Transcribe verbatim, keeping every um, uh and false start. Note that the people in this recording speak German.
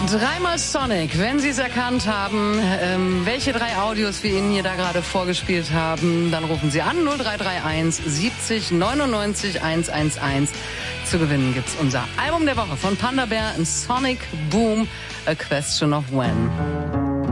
Dreimal Sonic, wenn Sie es erkannt haben, ähm, welche drei Audios wir Ihnen hier da gerade vorgespielt haben, dann rufen Sie an null drei drei eins siebzig neunundneunzig hundertelf. Zu gewinnen gibt's unser Album der Woche von Panda Bear, Sonic Boom, A Question of When.